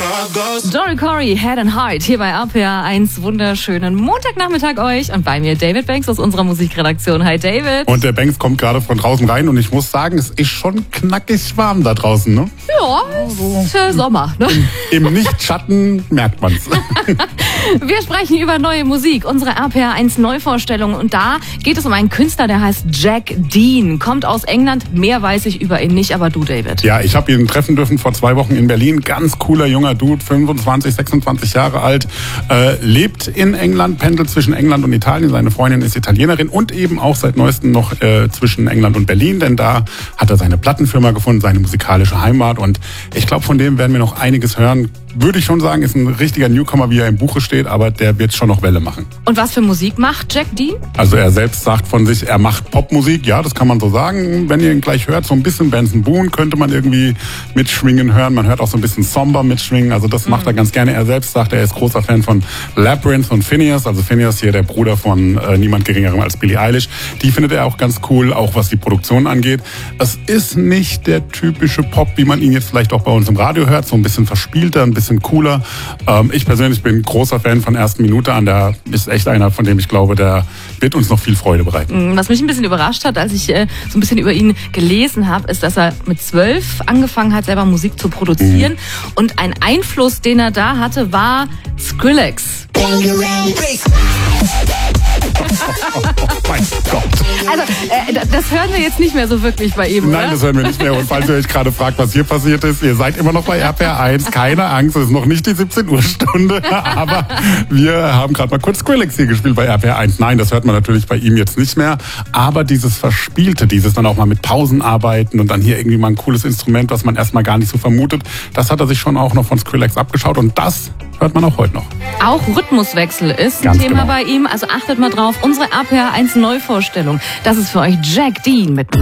Dory Corey, Head and Heart, hier bei RPR 1. Wunderschönen Montagnachmittag euch. Und bei mir David Banks aus unserer Musikredaktion. Hi David. Und der Banks kommt gerade von draußen rein und ich muss sagen, es ist schon knackig warm da draußen, ne? Ja, ist Sommer, ne? Im Nichtschatten merkt man's. Wir sprechen über neue Musik, unsere RPR 1 Neuvorstellung. Und da geht es um einen Künstler, der heißt Jack Dean. Kommt aus England, mehr weiß ich über ihn nicht, aber du David. Ja, ich habe ihn treffen dürfen vor 2 Wochen in Berlin. Ganz cooler junger Dude, 25, 26 Jahre alt, lebt in England, pendelt zwischen England und Italien. Seine Freundin ist Italienerin und eben auch seit neuestem noch zwischen England und Berlin, denn da hat er seine Plattenfirma gefunden, seine musikalische Heimat. Und ich glaube, von dem werden wir noch einiges hören. Würde ich schon sagen, ist ein richtiger Newcomer, wie er im Buche steht, aber der wird schon noch Welle machen. Und was für Musik macht Jack Dean? Also er selbst sagt von sich, er macht Popmusik. Ja, das kann man so sagen. Wenn ihr ihn gleich hört, so ein bisschen Benson Boone könnte man irgendwie mitschwingen hören. Man hört auch so ein bisschen Somber mitschwingen. Also das macht er ganz gerne. Er selbst sagt, er ist großer Fan von Labyrinth und Finneas. Also Finneas hier der Bruder von niemand geringerem als Billie Eilish. Die findet er auch ganz cool, auch was die Produktion angeht. Es ist nicht der typische Pop, wie man ihn jetzt vielleicht auch bei uns im Radio hört. So ein bisschen verspielter, ein bisschen cooler. Ich persönlich bin großer Fan von ersten Minute an. Der ist echt einer, von dem ich glaube, der wird uns noch viel Freude bereiten. Was mich ein bisschen überrascht hat, als ich so ein bisschen über ihn gelesen habe, ist, dass er mit 12 angefangen hat, selber Musik zu produzieren. Und ein Einfluss, den er da hatte, war Skrillex. Oh mein Gott. Also, das hören wir jetzt nicht mehr so wirklich bei ihm, Nein, oder? das hören wir nicht mehr. Und falls ihr euch gerade fragt, was hier passiert ist, ihr seid immer noch bei RPR 1. Keine Angst, es ist noch nicht die 17 Uhr Stunde. Aber wir haben gerade mal kurz Skrillex hier gespielt bei RPR 1. Nein, das hört man natürlich bei ihm jetzt nicht mehr. Aber dieses Verspielte, dieses dann auch mal mit Pausen arbeiten und dann hier irgendwie mal ein cooles Instrument, was man erstmal gar nicht so vermutet, das hat er sich schon auch noch von Skrillex abgeschaut. Und das hört man auch heute noch. Auch Rhythmuswechsel ist ein Ganz Thema genau. bei ihm. Also achtet mal drauf. Unsere RPR 1 Neuvorstellung. Das ist für euch Jack Dean mit